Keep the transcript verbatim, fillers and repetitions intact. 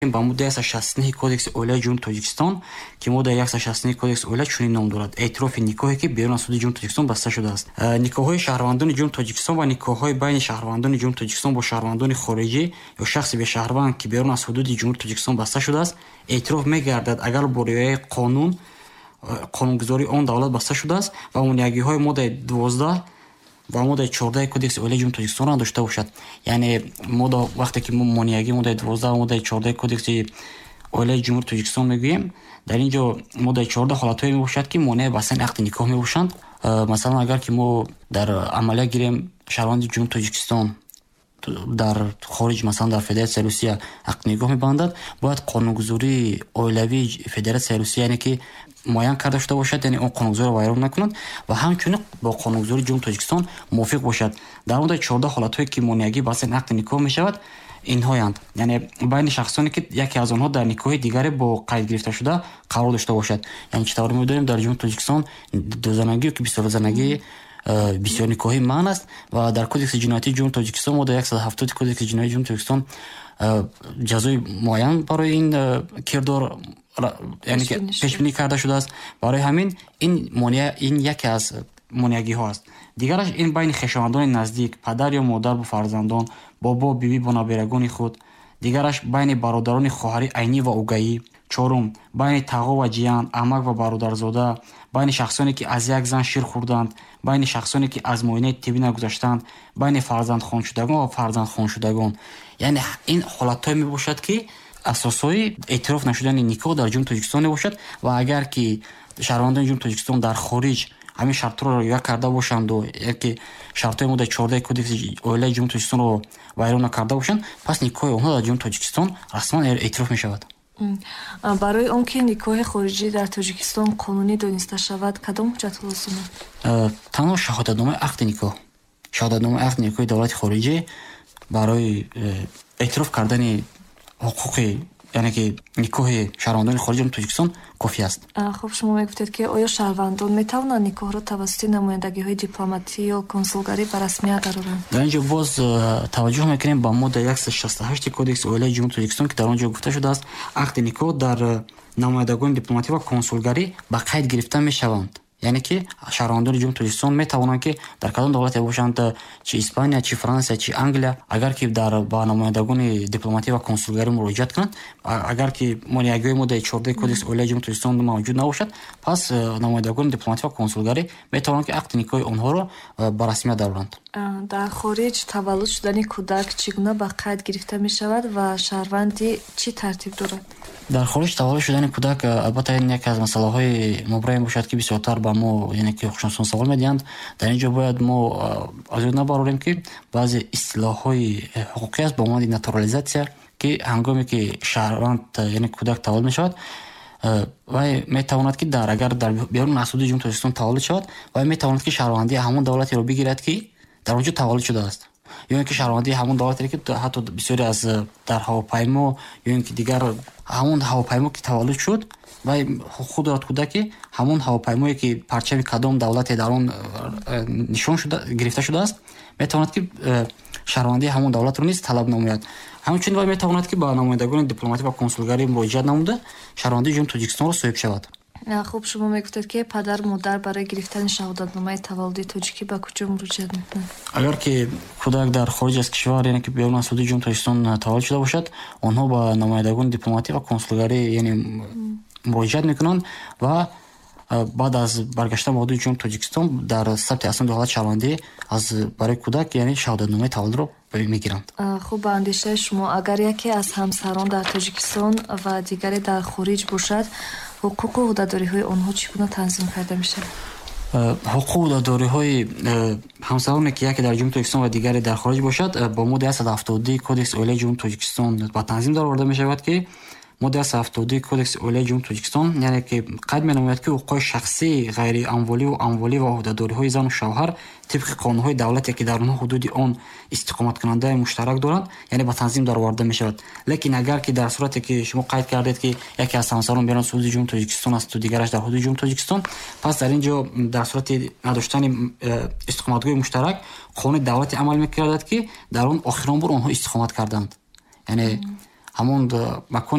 با ماده صد و شصت و نه کودکس اولیای جمهوری تاجیکستان که ماده صد و شصت و نه کودکس اولیای چنین نام دارد: اعتراف نکاحی که بیرون از حدود جمهوری تاجیکستان بسته شده است. نکاح‌های شهروندان جمهوری تاجیکستان و نکاح‌های بین شهروندان جمهوری تاجیکستان با شهروندان خارجی یا شخص به شهروند که بیرون از حدود جمهوری تاجیکستان بسته شده است اعتراف می‌گردد اگر با رعایت قانون قانونگذاری آن دولت بسته شده است و مونیاگی‌های ماده دوازده و ماده چهارده کودکس اولیای جمهوری تاجیکستان را داشته باشد. یعنی ماده وقتی که ما مونیاگی ماده دوازده و ماده چهارده کودکس اولیای جمهوری تاجیکستان میگوییم، در اینجا ماده چهارده حالت‌هایی میباشد که مانع بستن عقد نکاح میباشند. مثلا اگر که ما در عملیه گیریم شهروند جمهوری تاجیکستان در خارج مثلا در فدراسیون روسیه عقد نکاح میبندد، باید قانونگذاری اولیوی فدراسیون روسیه یعنی که معین کرده شده باشد، یعنی اون قانونگذاری را ویران نکنند و همچنین با قانونگذاری جمهوری تاجیکستان موافق باشد. در مورد چهارده حالت‌هایی که مانعی بستن عقد نکاح میشود اینهایند: یعنی بین شخصانی که یکی از آنها در نکاح دیگری با قید گرفته شده قرار داشته باشد. یعنی چطور می‌دونیم در جمهوری تاجیکستان دو زنگی که بیست زنگی بسیار نکاحی منع است و در کدکس جنایتی جمهوری تاجیکستان ماده صد و هفتاد کدکس جنایتی جمهوری تاجیکستان جزای معین برای این کردار یعنی که پیش بینی کرده شده است. برای همین این مانع این یکی از مانعگی ها است. دیگرش این بین خویشاوندان نزدیک، پدر یا مادر با فرزندان، بابا بیبی با نابیرگان خود. دیگرش بین برادران خواهری عینی و اوگایی. چهارم بین تقا و جیان، عمک و برادرزاده، بین شخصانی که از یک زن شیر خوردند، بین شخصانی که از معاینه طبی نگذشتند، بین فرزند خان شدگان و فرزند خان شدگان. یعنی این حالت‌های میباشد که اساسای اعتراف نشدن نکاح در جمهوری تاجیکستان باشد و اگر که شهروندان جمهوری تاجیکستان در خارج همین شرط را رعایت کرده باشند و یکی شرط ماده چهارده کدکس اولیای جمهوری تاجیکستان را ویران نکرده باشند، پس نکاح آنها در جمهوری تاجیکستان رسما اعتراف می شود. برای اون که نکاح خارجی در تاجیکستان قانونی دانسته شود کدام حجت لازم است؟ تنها شهادتنامه عقد نکاح. شهادتنامه عقد نکاح دولت خارجی برای اعتراف کردن حقوق یعنی که نکاح شهروندان خارجی تاجیکستان کافی است. خب شما میگفتید که آیا شهروندان میتوانند نکاح را توسط نمایندگی‌های دیپلماتی یا کنسولگری به رسمیت درآورند؟ در اینجا باز توجه میکنیم با ماده صد و شصت و هشت کدکس اولیای جمهوری تاجیکستان که در آنجا گفته شده است عقد نکاح در نمایندگان دیپلماتی و کنسولگری به قید گرفته میشوند. یعنی که شهروندان جمهوری تاجیکستان میتوانند که در کدام دولت باشند، چه اسپانیا، چه فرانسه، چه انگلیس، اگر که در با نمایندگان دیپلماتی و کنسولگری مراجعت کنند، اگر که مانعی ماده چهارده کدکس اولیای جمهوری تاجیکستان موجود نباشد، پس نمایندگان دیپلماتی و کنسولگری میتوانند که عقد نکاح آنها را به رسمیت درآورند. در خارج تولد شدن کودک چگونه به قید گرفته می شود و شهروندی چی ترتیب دارد؟ در خارج تولد شدن کودک البته این یک از مسائل‌های مبرم باشد که بسیارتر با ما یعنی که خوششانسان سوال می‌دهند. در اینجا باید ما از یاد نبریم که بعضی اصطلاح‌های حقوقی است با عنوان ناتورالیزاسیون که هنگامی که شهروند یعنی کودک تولد می‌شود و می‌تواند که در اگر در بیرون از حدود جمهوری تاجیکستان تولد شود و می‌تواند که شهروندی همون دولتی را بگیرد که در اونجا تولد شده است، یا اینکه شهروندی همون دولتی که حتی بسیاری از در هواپیما یا اینکه دیگر همون هواپیما که تولد شد و خود دارد کودک همون هواپیمایی که پرچم کدام دولتی در اون نشان شده گرفته شده است میتواند که شهروندی همون دولت رو نیز طلب نماید. همچنین و میتواند که با نمایندگان دیپلماتی و کنسولگری مراجعت نموده شهروندی جمهوری تاجیکستان را صاحب شود. خوب شما میگفتید که پدر مادر برای گرفتن شهادتنامه تولد تاجیکی به کجا مراجعت میکنند؟ اگر که کودک در خارج از کشور یعنی که بیرون از حدود جمهوری تاجیکستان تولد شده باشد، آنها با نمایندگان دیپلماتی و کنسولگری یعنی مراجعت میکنند و بعد از برگشتن به حدود جمهوری تاجیکستان در ثبت اسناد حالت شهروندی از برای کودک یعنی شهادتنامه تولد رو میگیرند. خوب اندیشه شما اگر یکی از همسران در تاجیکستان و دیگری در خارج باشد حقوق و عهده‌داری‌های آنها چگونه تنظیم کرده میشه؟ حقوق و عهده‌داری‌های همسرانی که یکی در جمهوری تاجیکستان و دیگری در خارج باشد با ماده صد و هفتاد کدکس اولیای جمهوری تاجیکستان با تنظیم درآورده میشود که ماده صد و هفتاد کدکس اولیای جمهوری تاجیکستان یعنی که قید می‌نماید که حقوق شخصی غیر اموالی و اموالی و عهده‌داری‌های زن و شوهر طبق قانون‌های دولتی که در آنها حدود آن استقامت کننده مشترک دارند یعنی با تنظیم درآورده می‌شود. لیکن اگر که در صورتی که شما قید کردید که یکی از همسران بیرون از حدود جمهوری تاجیکستان است و دیگرش در حدود جمهوری تاجیکستان، پس در اینجا در صورت نداشتن استقامتگاه مشترک قانون دولتی عمل می‌کردد که در آن آخرین بار آنها استقامت کردند. یعنی ҳамон маконе